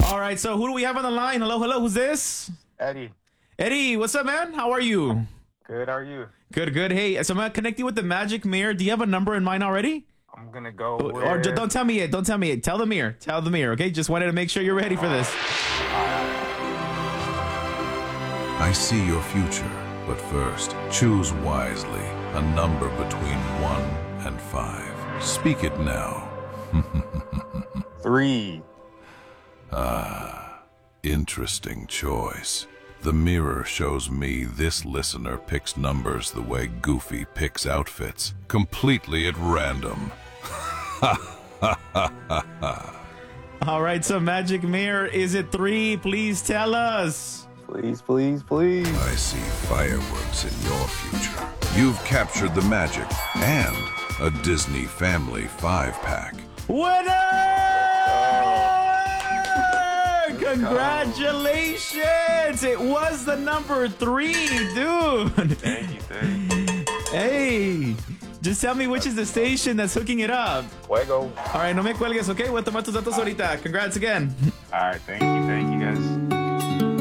All right, so who do we have on the line? Hello, hello. Who's this? Eddie. Eddie, what's up, man? How are you? Good, how are you? Good, good. Hey, so I'm going to connect you with the magic mirror. Do you have a number in mind already? I'm gonna go Or don't tell me it. Don't tell me it. Tell the mirror. Tell the mirror, okay? Just wanted to make sure you're ready for this. I see your future, but first, choose wisely a number between 1 and 5. Speak it now. 3. Interesting choice. The mirror shows me this listener picks numbers the way Goofy picks outfits, completely at random. All right, so magic mirror, is it 3? Please tell us. Please, please, please. I see fireworks in your future. You've captured the magic and a Disney Family 5-pack. Winner! Congratulations! It was the number 3, dude. Thank you, thank you. Hey, just tell me which is the station that's hooking it up. Fuego. All right, no me cuelgues, okay? Voy a tomar tus datos ahorita. Congrats again. All right, thank you guys.